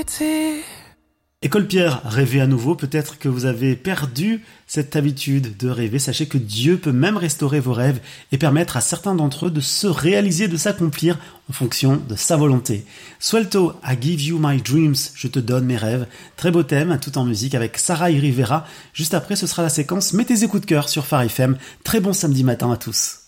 École Pierre, rêvez à nouveau, peut-être que vous avez perdu cette habitude de rêver. Sachez que Dieu peut même restaurer vos rêves et permettre à certains d'entre eux de se réaliser, de s'accomplir en fonction de sa volonté. Suelto, I give you my dreams, je te donne mes rêves. Très beau thème, tout en musique avec Sarah y Rivera. Juste après, ce sera la séquence Mettez tes coups de cœur sur Phare FM. Très bon samedi matin à tous.